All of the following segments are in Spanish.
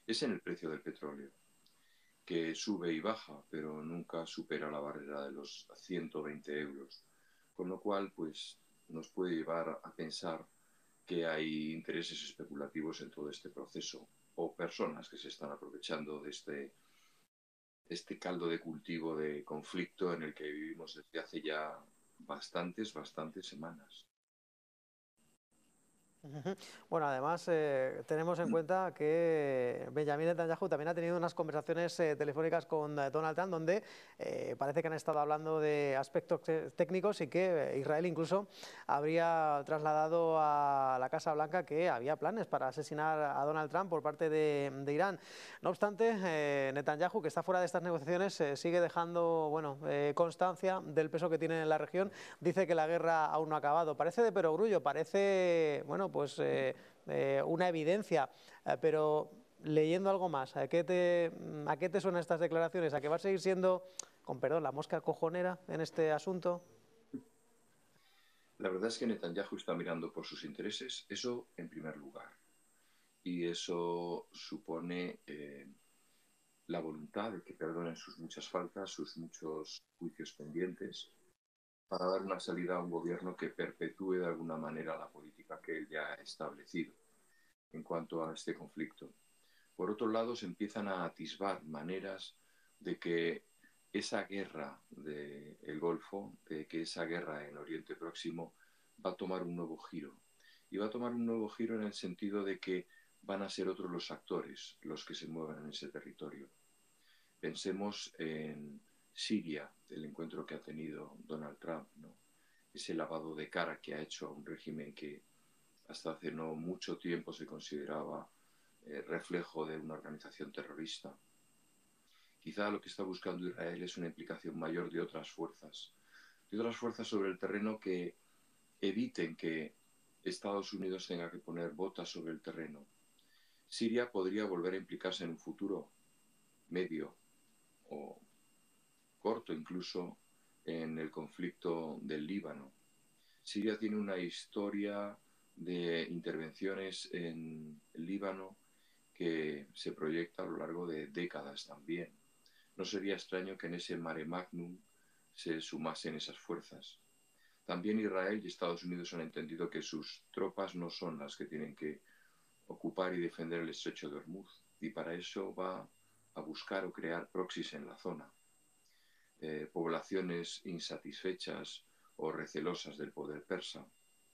es en el precio del petróleo, que sube y baja, pero nunca supera la barrera de los 120 euros. Con lo cual, pues, nos puede llevar a pensar que hay intereses especulativos en todo este proceso o personas que se están aprovechando de este caldo de cultivo de conflicto en el que vivimos desde hace ya bastantes semanas. Ujú. Bueno, además tenemos en cuenta que Benjamin Netanyahu también ha tenido unas conversaciones telefónicas con Donald Trump donde parece que han estado hablando de aspectos técnicos y que Israel incluso habría trasladado a la Casa Blanca que había planes para asesinar a Donald Trump por parte de Irán. No obstante, Netanyahu, que está fuera de estas negociaciones, sigue dejando constancia del peso que tiene en la región. Dice que la guerra aún no ha acabado. Parece de perogrullo, parece, una evidencia, pero leyendo algo más, ¿a qué te suenan estas declaraciones? ¿A que va a seguir siendo, con perdón, la mosca cojonera en este asunto? La verdad es que Netanyahu está mirando por sus intereses, eso en primer lugar. Y eso supone la voluntad de que perdonen sus muchas faltas, sus muchos juicios pendientes, para dar una salida a un gobierno que perpetúe de alguna manera la política que él ya ha establecido en cuanto a este conflicto. Por otro lado, se empiezan a atisbar maneras de que esa guerra del Golfo, de que esa guerra en Oriente Próximo va a tomar un nuevo giro. Y va a tomar un nuevo giro en el sentido de que van a ser otros los actores los que se muevan en ese territorio. Pensemos en Siria, el encuentro que ha tenido Donald Trump, ¿no? Ese lavado de cara que ha hecho a un régimen que hasta hace no mucho tiempo se consideraba reflejo de una organización terrorista. Quizá lo que está buscando Israel es una implicación mayor de otras fuerzas sobre el terreno que eviten que Estados Unidos tenga que poner botas sobre el terreno. Siria podría volver a implicarse en un futuro medio o corto incluso en el conflicto del Líbano. Siria tiene una historia de intervenciones en el Líbano que se proyecta a lo largo de décadas también. No sería extraño que en ese mare magnum se sumasen esas fuerzas. También Israel y Estados Unidos han entendido que sus tropas no son las que tienen que ocupar y defender el estrecho de Hormuz, y para eso va a buscar o crear proxies en la zona. Poblaciones insatisfechas o recelosas del poder persa,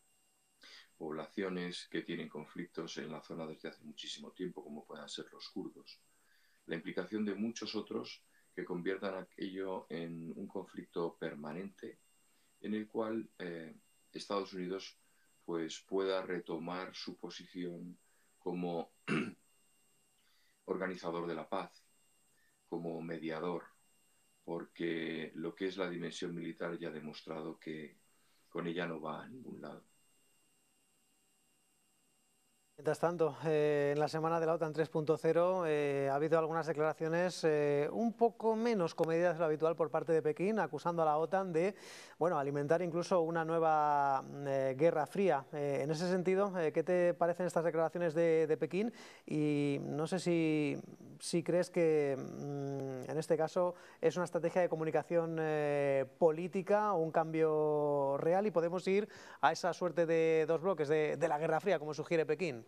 poblaciones que tienen conflictos en la zona desde hace muchísimo tiempo, como puedan ser los kurdos. La implicación de muchos otros que conviertan aquello en un conflicto permanente en el cual Estados Unidos pues pueda retomar su posición como organizador de la paz, como mediador, porque lo que es la dimensión militar ya ha demostrado que con ella no va a ningún lado. Mientras tanto, en la semana de la OTAN 3.0 ha habido algunas declaraciones un poco menos comedidas de lo habitual por parte de Pekín, acusando a la OTAN de alimentar incluso una nueva guerra fría. En ese sentido, ¿qué te parecen estas declaraciones de Pekín? Y no sé si crees que en este caso es una estrategia de comunicación política o un cambio real y podemos ir a esa suerte de dos bloques de la guerra fría, como sugiere Pekín.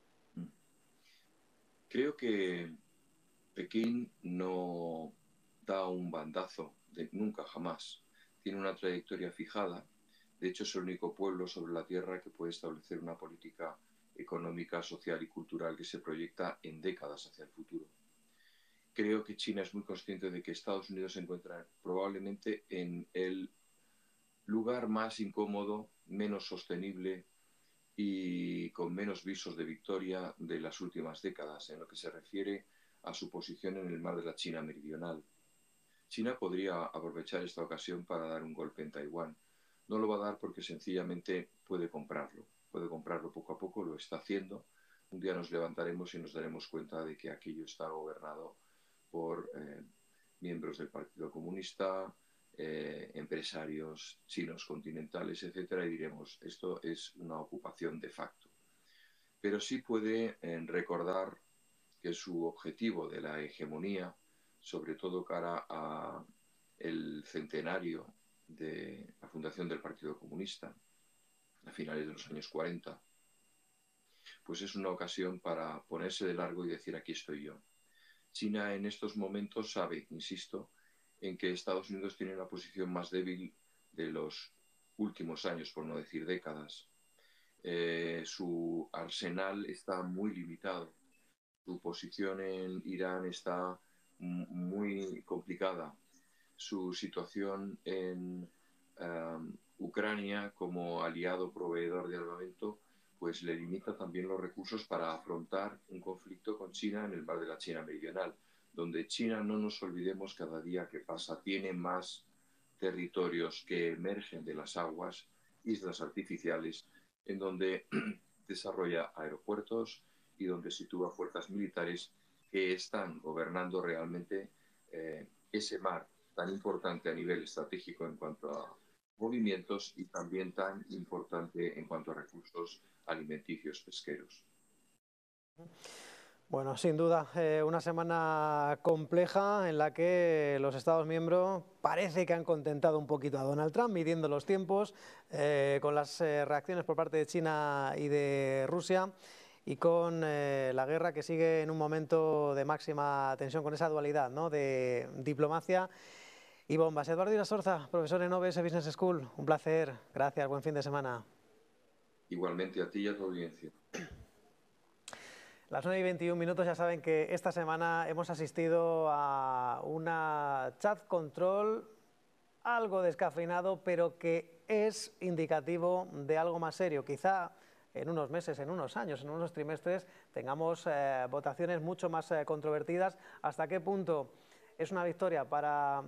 Creo que Pekín no da un bandazo, nunca jamás. Tiene una trayectoria fijada. De hecho, es el único pueblo sobre la Tierra que puede establecer una política económica, social y cultural que se proyecta en décadas hacia el futuro. Creo que China es muy consciente de que Estados Unidos se encuentra probablemente en el lugar más incómodo, menos sostenible y con menos visos de victoria de las últimas décadas en lo que se refiere a su posición en el mar de la China Meridional. China podría aprovechar esta ocasión para dar un golpe en Taiwán. No lo va a dar porque sencillamente puede comprarlo poco a poco, lo está haciendo. Un día nos levantaremos y nos daremos cuenta de que aquello está gobernado por miembros del Partido Comunista, empresarios chinos continentales, etcétera, y diremos, esto es una ocupación de facto. Pero sí puede recordar que su objetivo de la hegemonía, sobre todo cara a el centenario de la fundación del Partido Comunista, a finales de los años 40, pues es una ocasión para ponerse de largo y decir aquí estoy yo. China en estos momentos sabe, insisto, en que Estados Unidos tiene una posición más débil de los últimos años, por no decir décadas. Su arsenal está muy limitado. Su posición en Irán está muy complicada. Su situación en Ucrania como aliado proveedor de armamento pues le limita también los recursos para afrontar un conflicto con China en el mar de la China Meridional, donde China, no nos olvidemos, cada día que pasa tiene más territorios que emergen de las aguas, islas artificiales, en donde desarrolla aeropuertos y donde sitúa fuerzas militares que están gobernando realmente ese mar tan importante a nivel estratégico en cuanto a movimientos y también tan importante en cuanto a recursos alimenticios pesqueros. Bueno, sin duda, una semana compleja en la que los Estados miembros parece que han contentado un poquito a Donald Trump, midiendo los tiempos, con las reacciones por parte de China y de Rusia y con la guerra que sigue en un momento de máxima tensión, con esa dualidad, ¿no?, de diplomacia y bombas. Eduardo Irasorza, profesor en OBS Business School, un placer. Gracias, buen fin de semana. Igualmente a ti y a tu audiencia. Las 9:21, ya saben que esta semana hemos asistido a una chat control algo descafeinado, pero que es indicativo de algo más serio. Quizá en unos meses, en unos años, en unos trimestres tengamos votaciones mucho más controvertidas. ¿Hasta qué punto es una victoria para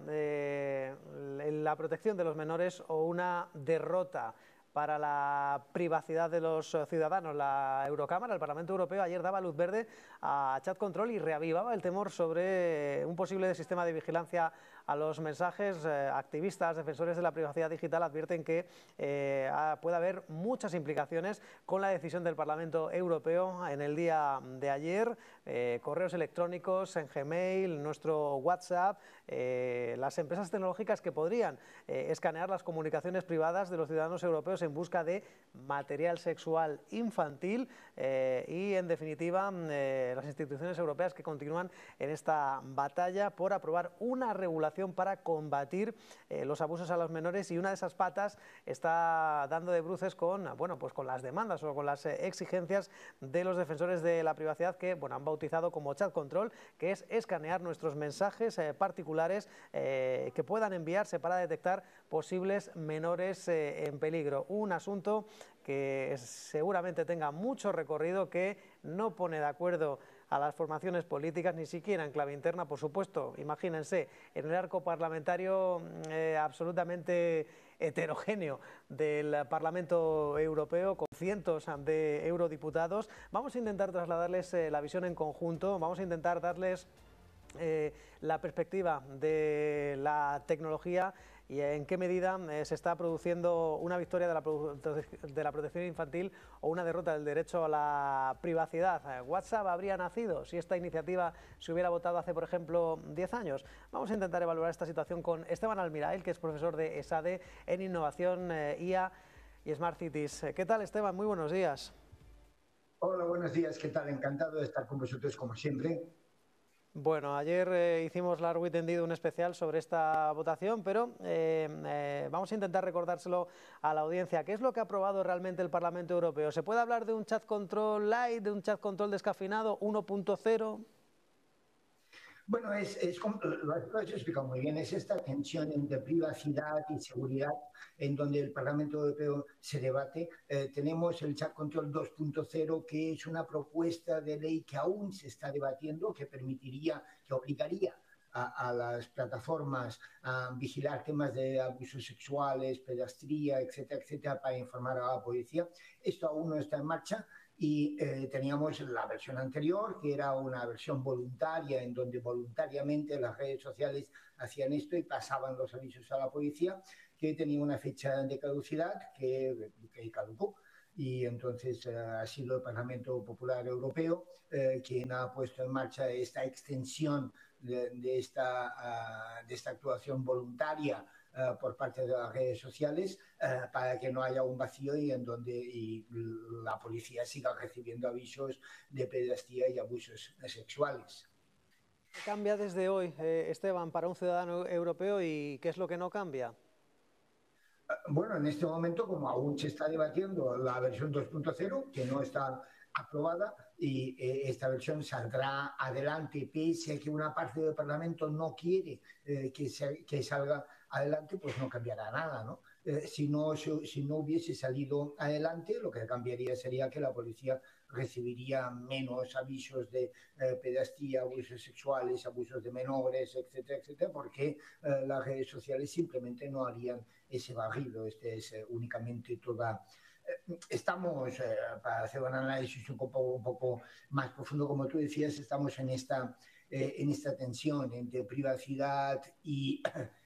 la protección de los menores o una derrota para la privacidad de los ciudadanos? La Eurocámara, el Parlamento Europeo, ayer daba luz verde a chat control y reavivaba el temor sobre un posible sistema de vigilancia a los mensajes. Activistas, defensores de la privacidad digital advierten que puede haber muchas implicaciones con la decisión del Parlamento Europeo en el día de ayer. Correos electrónicos en Gmail, nuestro WhatsApp, las empresas tecnológicas que podrían escanear las comunicaciones privadas de los ciudadanos europeos en busca de material sexual infantil y, en definitiva, las instituciones europeas que continúan en esta batalla por aprobar una regulación para combatir los abusos a los menores, y una de esas patas está dando de bruces con, bueno, pues con las demandas o con las exigencias de los defensores de la privacidad que, bueno, han bautizado como chat control, que es escanear nuestros mensajes particulares que puedan enviarse para detectar posibles menores en peligro. Un asunto que seguramente tenga mucho recorrido, que no pone de acuerdo a las formaciones políticas, ni siquiera en clave interna, por supuesto. Imagínense, en el arco parlamentario absolutamente heterogéneo del Parlamento Europeo, con cientos de eurodiputados. Vamos a intentar trasladarles la visión en conjunto, vamos a intentar darles la perspectiva de la tecnología y en qué medida se está produciendo una victoria de la protección infantil o una derrota del derecho a la privacidad. ¿WhatsApp habría nacido si esta iniciativa se hubiera votado hace, por ejemplo, 10 años? Vamos a intentar evaluar esta situación con Esteban Almirael, que es profesor de ESADE en Innovación, IA y Smart Cities. ¿Qué tal, Esteban? Muy buenos días. Hola, buenos días. ¿Qué tal? Encantado de estar con vosotros, como siempre. Bueno, ayer hicimos largo y tendido un especial sobre esta votación, pero vamos a intentar recordárselo a la audiencia. ¿Qué es lo que ha aprobado realmente el Parlamento Europeo? ¿Se puede hablar de un chat control light, de un chat control descafeinado 1.0? Bueno, lo has explicado muy bien, es esta tensión entre privacidad y seguridad en donde el Parlamento Europeo se debate. Tenemos el Chat Control 2.0, que es una propuesta de ley que aún se está debatiendo, que obligaría a las plataformas a vigilar temas de abusos sexuales, pedastría, etcétera, etcétera, para informar a la policía. Esto aún no está en marcha. Y teníamos la versión anterior, que era una versión voluntaria, en donde voluntariamente las redes sociales hacían esto y pasaban los avisos a la policía, que tenía una fecha de caducidad que caducó. y entonces ha sido el Parlamento Popular Europeo quien ha puesto en marcha esta extensión de esta actuación voluntaria por parte de las redes sociales para que no haya un vacío y la policía siga recibiendo avisos de pederastía y abusos sexuales. ¿Qué cambia desde hoy, Esteban, para un ciudadano europeo y qué es lo que no cambia? Bueno, en este momento, como aún se está debatiendo la versión 2.0, que no está aprobada, y esta versión saldrá adelante, pese a que una parte del Parlamento no quiere que salga adelante, pues no cambiará nada, ¿no? Si no hubiese salido adelante, lo que cambiaría sería que la policía recibiría menos avisos de pederastía, abusos sexuales, abusos de menores, etcétera, etcétera, porque las redes sociales simplemente no harían ese barrido. Este es únicamente toda... Estamos, para hacer un análisis un poco más profundo, como tú decías, estamos en esta tensión entre privacidad y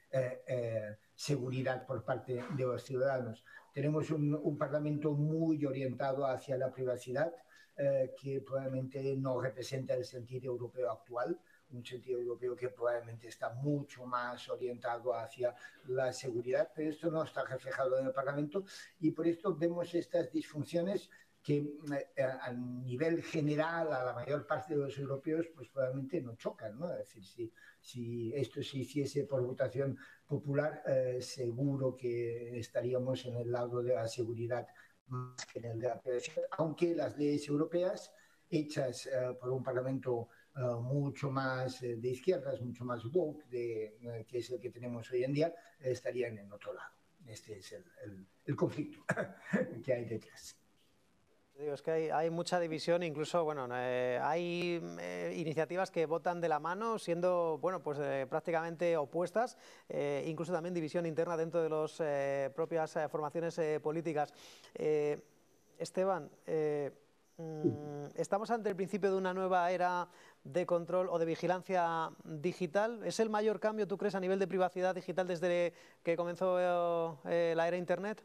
seguridad por parte de los ciudadanos. Tenemos un Parlamento muy orientado hacia la privacidad, que probablemente no representa el sentido europeo actual, un sentido europeo que probablemente está mucho más orientado hacia la seguridad, pero esto no está reflejado en el Parlamento y por esto vemos estas disfunciones que a nivel general a la mayor parte de los europeos pues probablemente no chocan, ¿no? Es decir, si esto se hiciese por votación popular, seguro que estaríamos en el lado de la seguridad más que en el de la prevención, aunque las leyes europeas hechas por un Parlamento mucho más de izquierdas, mucho más woke, que es el que tenemos hoy en día, estarían en otro lado. Este es el conflicto que hay detrás. Digo, es que hay mucha división, incluso bueno, hay iniciativas que votan de la mano, siendo bueno, pues, prácticamente opuestas, incluso también división interna dentro de las propias formaciones políticas. Esteban, ¿estamos ante el principio de una nueva era de control o de vigilancia digital? ¿Es el mayor cambio, tú crees, a nivel de privacidad digital desde que comenzó la era Internet?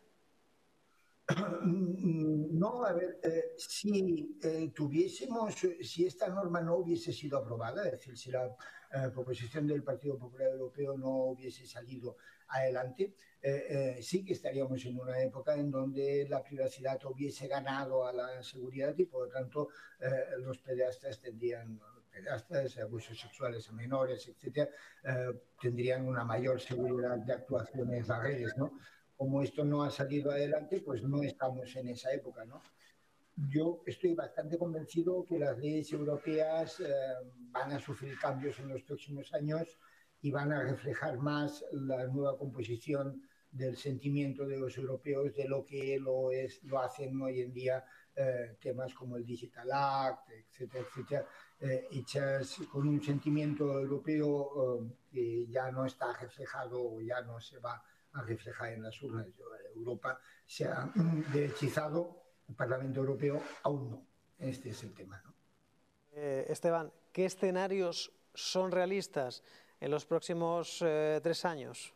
No, a ver, si si esta norma no hubiese sido aprobada, es decir, si la proposición del Partido Popular Europeo no hubiese salido adelante, sí que estaríamos en una época en donde la privacidad hubiese ganado a la seguridad y por lo tanto los pederastas abusos sexuales a menores, etcétera, tendrían una mayor seguridad de actuación en las redes, ¿no? Como esto no ha salido adelante, pues no estamos en esa época, ¿no? Yo estoy bastante convencido que las leyes europeas van a sufrir cambios en los próximos años y van a reflejar más la nueva composición del sentimiento de los europeos de lo que lo hacen hoy en día temas como el Digital Act, etcétera, etcétera, hechas con un sentimiento europeo que ya no está reflejado o ya no se va a reflejar en las urnas. Europa se ha derechizado, el Parlamento Europeo aún no. Este es el tema, ¿no? Esteban, ¿qué escenarios son realistas en los próximos 3 años?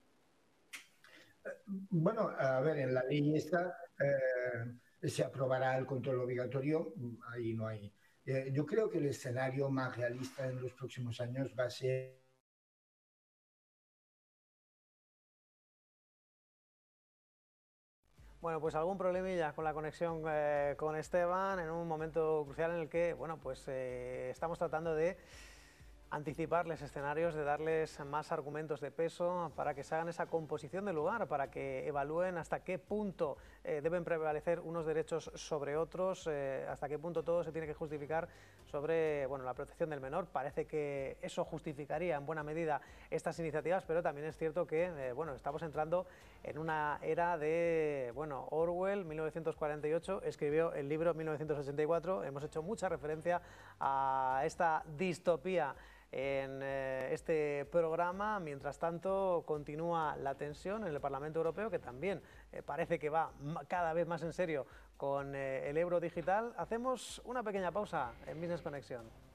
Bueno, a ver, en la ley esta se aprobará el control obligatorio, ahí no hay. Yo creo que el escenario más realista en los próximos años va a ser Bueno, pues algún problemilla con la conexión con Esteban en un momento crucial en el que, bueno, pues estamos tratando de anticiparles escenarios, de darles más argumentos de peso para que se hagan esa composición del lugar, para que evalúen hasta qué punto deben prevalecer unos derechos sobre otros, hasta qué punto todo se tiene que justificar sobre bueno, la protección del menor. Parece que eso justificaría en buena medida estas iniciativas, pero también es cierto que bueno, estamos entrando en una era de bueno, Orwell, 1948, escribió el libro 1984, hemos hecho mucha referencia a esta distopía en este programa. Mientras tanto, continúa la tensión en el Parlamento Europeo, que también parece que va cada vez más en serio con el euro digital. Hacemos una pequeña pausa en Business Conexión.